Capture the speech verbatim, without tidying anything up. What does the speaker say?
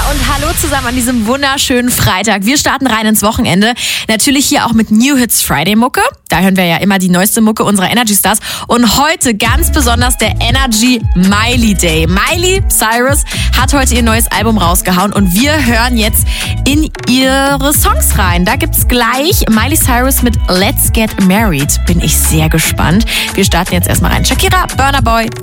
und hallo zusammen an diesem wunderschönen Freitag. Wir starten rein ins Wochenende. Natürlich hier auch mit New Hits Friday Mucke. Da hören wir ja immer die neueste Mucke unserer Energy Stars. Und heute ganz besonders der Energy Miley Day. Miley Cyrus hat heute ihr neues Album rausgehauen und wir hören jetzt in ihre Songs rein. Da gibt's gleich Miley Cyrus mit Let's Get Married. Bin ich sehr gespannt. Wir starten jetzt erstmal rein. Shakira, Burna Boy.